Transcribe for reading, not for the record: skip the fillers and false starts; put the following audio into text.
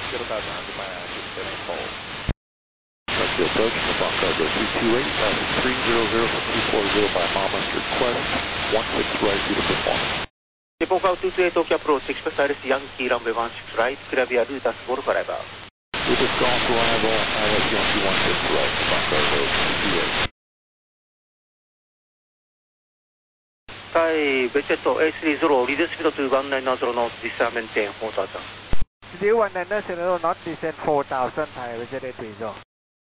0,000 by 7 Let's be approaching the Bronco 228, 300 from 240 by Mama's request, 16 right due to performance. Bronco 228 Tokyo approach, expect Iris Yankee runway 16 right, clear via Lutas Golf arrival. Lutas Golf arrival, Iris Yankee 16 right, Bronco 228. ベチェット A30 リデューススピードto 1990 knots, descent maintain 4000. Still 1990 knots, descent 4000, Thai Visit A30.